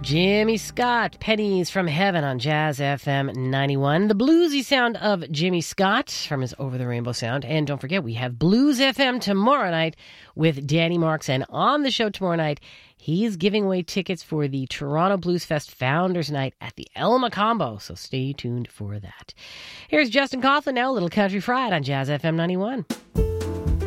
Jimmy Scott, Pennies from Heaven on Jazz FM 91. The bluesy sound of Jimmy Scott from his Over the Rainbow sound. And don't forget, we have Blues FM tomorrow night with Danny Marks. And on the show tomorrow night, he's giving away tickets for the Toronto Blues Fest Founders Night at the El Macombo. So stay tuned for that. Here's Justin Coughlin now, a little Country Fried on Jazz FM 91.